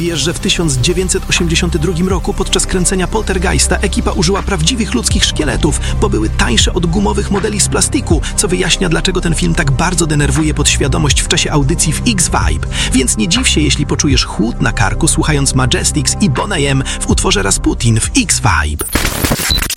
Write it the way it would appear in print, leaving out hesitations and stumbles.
Wiesz, że w 1982 roku podczas kręcenia Poltergeista ekipa użyła prawdziwych ludzkich szkieletów, bo były tańsze od gumowych modeli z plastiku, co wyjaśnia, dlaczego ten film tak bardzo denerwuje podświadomość w czasie audycji w X-Vibe. Więc nie dziw się, jeśli poczujesz chłód na karku, słuchając Majestics i Bon.am w utworze Rasputin w X-Vibe.